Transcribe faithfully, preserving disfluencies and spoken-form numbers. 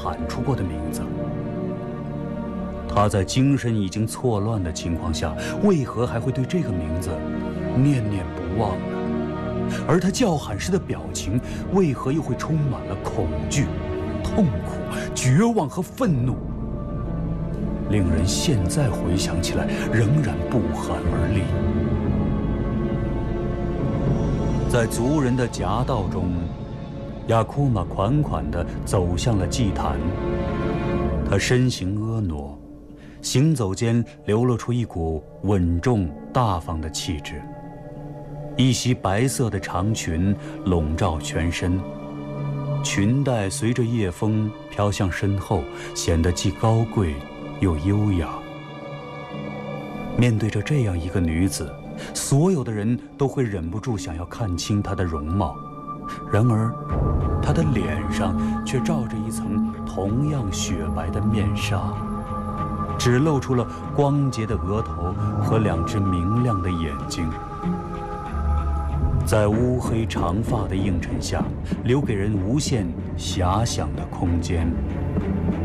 喊出过的名字。他在精神已经错乱的情况下，为何还会对这个名字念念不忘呢？而他叫喊时的表情，为何又会充满了恐惧、痛苦、绝望和愤怒？令人现在回想起来，仍然不寒而栗。在族人的夹道中，雅库玛款款地走向了祭坛。他身形婀娜，行走间流露出一股稳重大方的气质。一袭白色的长裙笼罩全身，裙带随着夜风飘向身后，显得既高贵又优雅。面对着这样一个女子，所有的人都会忍不住想要看清她的容貌，然而她的脸上却罩着一层同样雪白的面纱，只露出了光洁的额头和两只明亮的眼睛。在乌黑长发的映衬下，留给人无限遐想的空间。